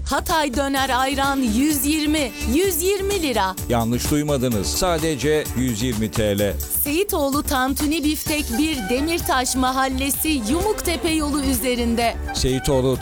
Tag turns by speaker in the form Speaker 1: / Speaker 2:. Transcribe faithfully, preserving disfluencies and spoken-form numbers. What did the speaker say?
Speaker 1: Hatay döner ayran yüz yirmi. yüz yirmi lira.
Speaker 2: Yanlış duymadınız. Sadece yüz yirmi TL.
Speaker 1: Seyitoğlu Tantuni Biftek bir Demirtaş Mahallesi Yumuktepe yolu üzerinde.
Speaker 2: Seyitoğlu